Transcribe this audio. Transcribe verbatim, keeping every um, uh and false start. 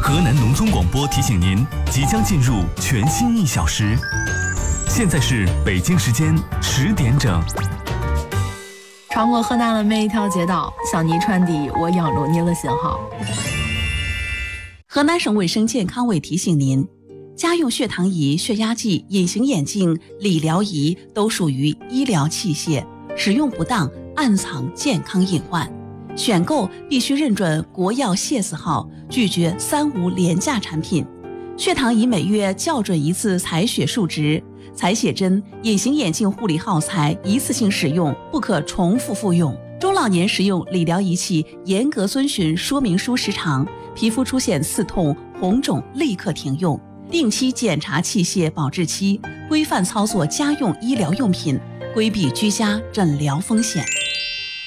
河南农村广播提醒您，即将进入全新一小时。现在是北京时间十点整。 穿过河南的每一条街道，向你传递我仰慕你的信号。 河南省卫生健康委提醒您，家用血糖仪、血压计、隐形眼镜、理疗仪都属于医疗器械，使用不当暗藏健康隐患。选购必须认准国药谢字号，拒绝三无廉价产品。血糖仪每月校准一次采血数值，采血针、隐形眼镜护理耗材一次性使用，不可重复复用。中老年使用理疗仪器严格遵循说明书时长，皮肤出现刺痛、红肿立刻停用。定期检查器械保质期，规范操作家用医疗用品，规避居家诊疗风险。